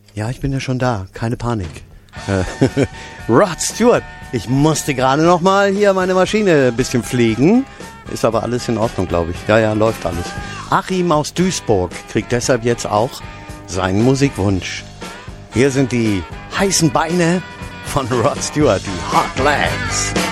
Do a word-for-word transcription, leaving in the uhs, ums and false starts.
Ja, ich bin ja schon da. Keine Panik. Äh, Rod Stewart. Ich musste gerade noch mal hier meine Maschine ein bisschen pflegen. Ist aber alles in Ordnung, glaube ich. Ja, ja, läuft alles. Achim aus Duisburg kriegt deshalb jetzt auch seinen Musikwunsch. Hier sind die heißen Beine von Rod Stewart, die Hot Legs.